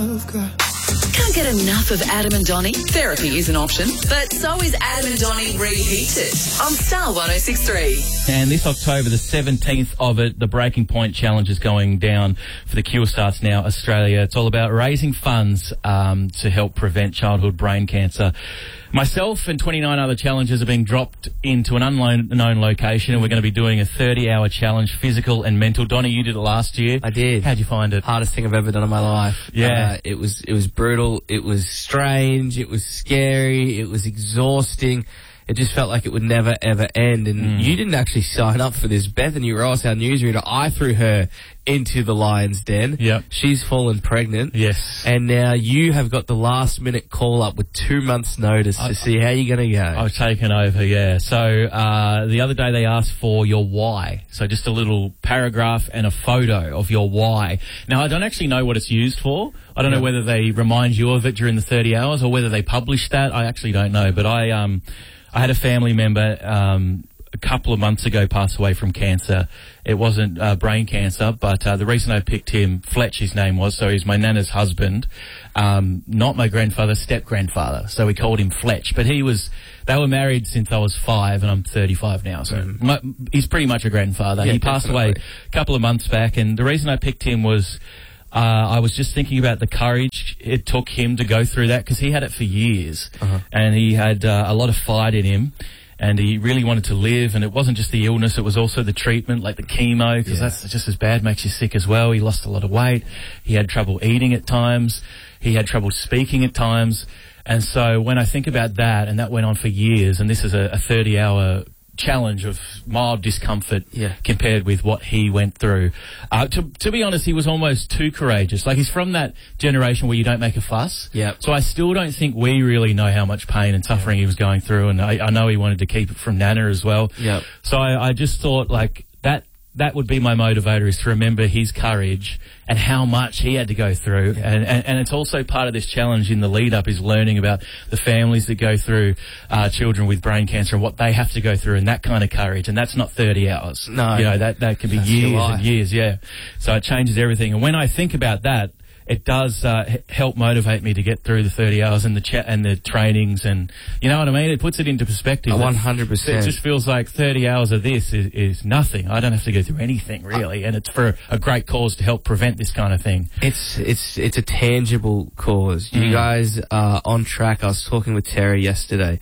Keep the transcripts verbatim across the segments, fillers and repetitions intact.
love, girl. Can't get enough of Adam and Donnie? Therapy is an option, but so is Adam and Donnie Reheated on Star one oh six three. And this October, the seventeenth of it, the Breaking Point Challenge is going down for the Cure Starts Now Australia. It's all about raising funds um, to help prevent childhood brain cancer. Myself and twenty-nine other challengers are being dropped into an unknown known location, and we're going to be doing a thirty-hour challenge, physical and mental. Donnie, you did it last year. I did. How'd you find it? Hardest thing I've ever done in my life. Yeah. Uh, it was it was brutal. It was strange. It was scary. It was exhausting. It just felt like it would never, ever end. And Mm. you didn't actually sign up for this. Bethany Ross, our newsreader, I threw her into the lion's den. Yep. She's fallen pregnant. Yes. And now you have got the last minute call up with two months notice I- to see how you're going to go. I've taken over, yeah. So uh, the other day they asked for your why. So just a little paragraph and a photo of your why. Now, I don't actually know what it's used for. I don't Yeah. know whether they remind you of it during the thirty hours or whether they publish that. I actually don't know. But I, um, I had a family member um, a couple of months ago pass away from cancer. It wasn't uh, brain cancer, but uh, the reason I picked him, Fletch his name was, so he's my nana's husband, um, not my grandfather, step-grandfather. So we called him Fletch. But he was, they were married since I was five, and I'm thirty-five now, so Mm. my, he's pretty much a grandfather. Yeah, he passed away definitely. a couple of months back, and the reason I picked him was uh, I was just thinking about the courage it took him to go through that, because he had it for years, Uh-huh. and he had uh, a lot of fight in him. And he really wanted to live, and it wasn't just the illness, it was also the treatment, like the chemo, because Yeah. that's just as bad, makes you sick as well. He lost a lot of weight. He had trouble eating at times. He had trouble speaking at times. And so when I think about that, and that went on for years, and this is a thirty-hour challenge of mild discomfort Yeah. compared with what he went through. Uh, to, to be honest, he was almost too courageous. Like, he's from that generation where you don't make a fuss. Yep. So I still don't think we really know how much pain and suffering he was going through, and I, I know he wanted to keep it from Nana as well. Yep. So I, I just thought, like, that that would be my motivator, is to remember his courage and how much he had to go through. And, and, and it's also part of this challenge in the lead-up is learning about the families that go through uh, children with brain cancer and what they have to go through, and that kind of courage. And that's not thirty hours. No. You know, that, that can be That's your years life. and years, yeah. So it changes everything. And when I think about that, it does uh, h- help motivate me to get through the thirty hours and the chat and the trainings, and you know what I mean? It puts it into perspective. A It- one hundred percent. It just feels like thirty hours of this is, is nothing. I don't have to go through anything, really, and it's for a great cause to help prevent this kind of thing. It's it's it's a tangible cause. You Mm. guys are on track. I was talking with Terry yesterday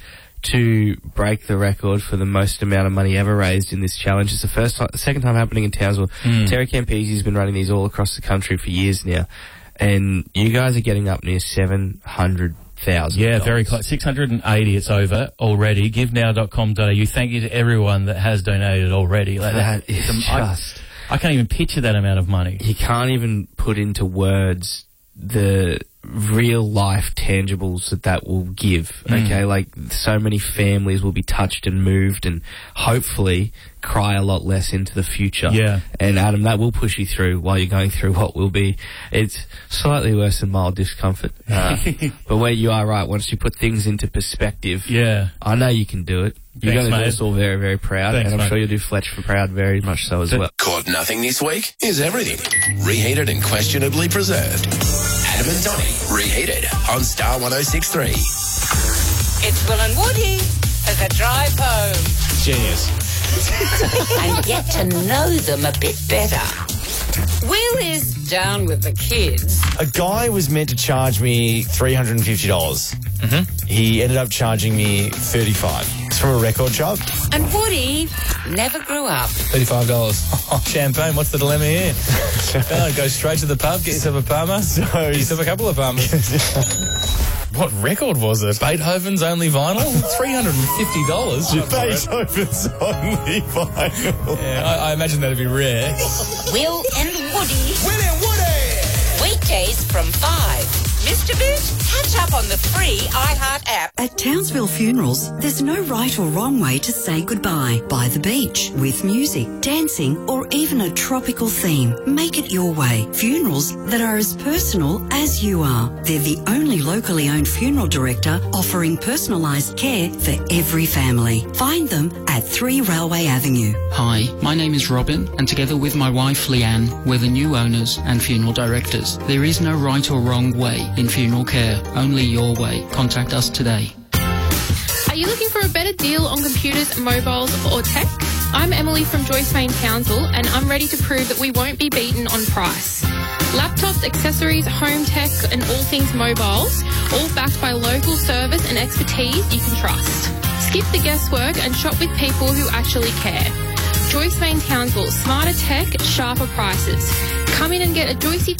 to break the record for the most amount of money ever raised in this challenge. It's the first time, second time happening in Townsville. Mm. Terry Campesi's been running these all across the country for years now, and you guys are getting up near seven hundred thousand. Yeah, very close. six hundred eighty, it's over already. give now dot com dot a u. Thank you to everyone that has donated already. Like That is it's am- I- just. I can't even picture that amount of money. You can't even put into words the real life tangibles that that will give. Mm. Okay, like so many families will be touched and moved, and hopefully cry a lot less into the future. Yeah. And Adam, that will push you through while you're going through what will be, it's slightly worse than mild discomfort. Uh, but where you are right, once you put things into perspective, Yeah. I know you can do it. You're Thanks, going to do mate. us all very, very proud, Thanks, and I'm mate. sure you'll do Fletch for proud very much so as So- well. Caught nothing this week is everything. Reheated and questionably preserved. Adam and Donnie, Reheated on Star one oh six three. It's Will and Woody as a drive home. Genius. And get to know them a bit better. Will is down with the kids. A guy was meant to charge me three hundred fifty dollars. Mm-hmm. He ended up charging me thirty-five dollars. It's from a record shop. And Woody never grew up. thirty-five dollars. Champagne, what's the dilemma here? Oh, go straight to the pub, get yourself a Palmer. So Get yourself a couple of Palmers. What record was it? Beethoven's Only Vinyl? three hundred fifty dollars? Beethoven's Only Vinyl. Yeah, I, I imagine that'd be rare. Will and Woody. Will and Woody! Weekdays from five. Mister Bit Catch up on the free iHeart app. At Townsville Funerals, there's no right or wrong way to say goodbye. By the beach, with music, dancing, or even a tropical theme. Make it your way. Funerals that are as personal as you are. They're the only locally owned funeral director offering personalised care for every family. Find them at three Railway Avenue. Hi, my name is Robin, and together with my wife Leanne, we're the new owners and funeral directors. There is no right or wrong way in funeral care, only your way. Contact us today. Are you looking for a better deal on computers, mobiles or tech? I'm Emily from Joyce Main Townsville, and I'm ready to prove that we won't be beaten on price. Laptops, accessories, home tech and all things mobiles, all backed by local service and expertise you can trust. Skip the guesswork and shop with people who actually care. Joyce Main Townsville, smarter tech, sharper prices. Come in and get a Joycey